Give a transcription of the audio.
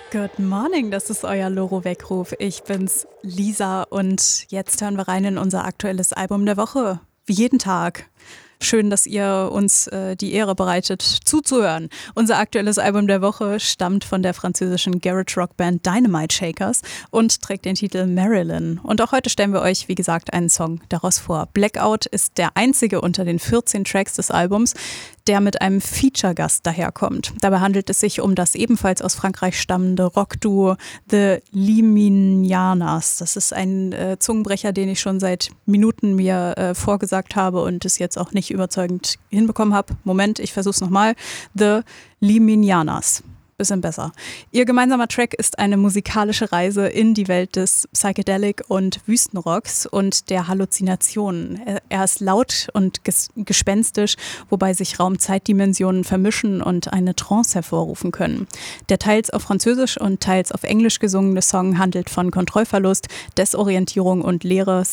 Good morning, das ist euer Loro-Weckruf. Ich bin's, Lisa, und jetzt hören wir rein in unser aktuelles Album der Woche. Wie jeden Tag. Schön, dass ihr uns die Ehre bereitet, zuzuhören. Unser aktuelles Album der Woche stammt von der französischen Garage-Rock-Band Dynamite Shakers und trägt den Titel Marilyn. Und auch heute stellen wir euch, wie gesagt, einen Song daraus vor. Blackout ist der einzige unter den 14 Tracks des Albums, der mit einem Feature-Gast daherkommt. Dabei handelt es sich um das ebenfalls aus Frankreich stammende Rockduo The Liminianas. Das ist ein Zungenbrecher, den ich schon seit Minuten mir vorgesagt habe und es jetzt auch nicht überzeugend hinbekommen habe. Moment, ich versuch's nochmal. The Liminianas. Bisschen besser. Ihr gemeinsamer Track ist eine musikalische Reise in die Welt des Psychedelic und Wüstenrocks und der Halluzinationen. Er ist laut und gespenstisch, wobei sich Raum-Zeit-Dimensionen vermischen und eine Trance hervorrufen können. Der teils auf Französisch und teils auf Englisch gesungene Song handelt von Kontrollverlust, Desorientierung und Leere,